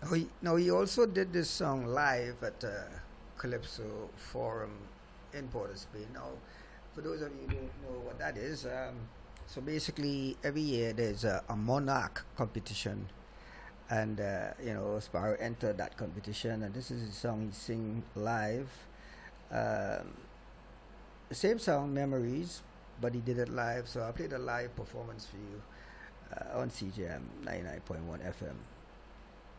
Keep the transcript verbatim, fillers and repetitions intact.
He, now he also did this song live at uh, Calypso Forum in Port of Spain. Now, for those of you who don't know what that is, um, so basically every year there's a, a monarch competition, and uh, you know Sparrow entered that competition, and this is a song he sing live. Um, the same song, Memories, but he did it live. So I played a live performance for you uh, on C J M ninety-nine point one F M.